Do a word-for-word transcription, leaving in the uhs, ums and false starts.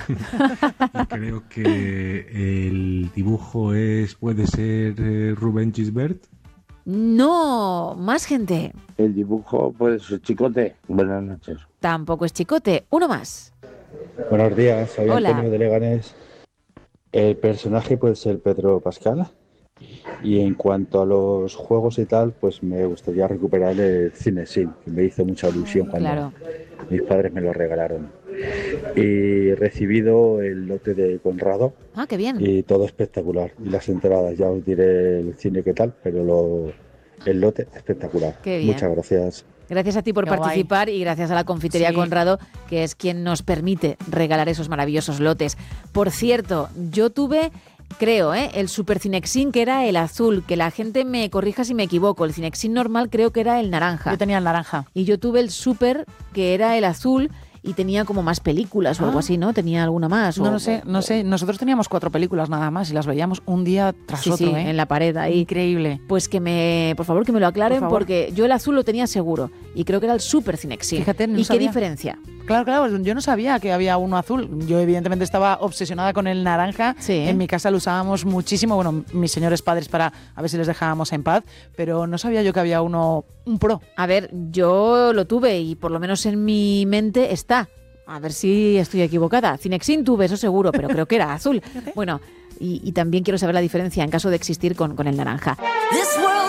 Y creo que el dibujo es puede ser eh, Rubén Gisbert. No, más gente. El dibujo puede ser Chicote. Buenas noches. Tampoco es Chicote. Uno más. Buenos días, soy Hola. Antonio de Leganés. El personaje puede ser Pedro Pascal. Y en cuanto a los juegos y tal, pues me gustaría recuperar el Cinesin, que me hizo mucha ilusión cuando Claro. mis padres me lo regalaron. Y he recibido el lote de Conrado Ah, qué bien. y todo espectacular. Y las entradas, ya os diré el cine qué tal, pero lo, el lote espectacular. Qué bien. Muchas gracias. Gracias a ti por Qué guay. participar y gracias a la Confitería Sí. Conrado, que es quien nos permite regalar esos maravillosos lotes. Por cierto, yo tuve, creo, ¿eh? el Super Cinexin, que era el azul, que la gente me corrija si me equivoco. El Cinexin normal creo que era el naranja. Yo tenía el naranja. Y yo tuve el Super, que era el azul, y tenía como más películas o Ah. algo así, ¿no? Tenía alguna más. No o- lo sé, no sé. Nosotros teníamos cuatro películas nada más y las veíamos un día tras Sí, otro, sí, ¿eh? en la pared ahí. Increíble. Pues que me, por favor, que me lo aclaren, Por favor. porque yo el azul lo tenía seguro y creo que era el Super Cinexin. Fíjate, no ¿Y qué sabía. diferencia? Claro, claro, yo no sabía que había uno azul. Yo evidentemente estaba obsesionada con el naranja. Sí. En mi casa lo usábamos muchísimo, bueno, mis señores padres para a ver si les dejábamos en paz, pero no sabía yo que había uno, un pro. A ver, yo lo tuve y por lo menos en mi mente está. A ver si estoy equivocada. Cinexin tuve, eso seguro, pero creo que era azul. Bueno, y, y también quiero saber la diferencia en caso de existir con, con el naranja. This world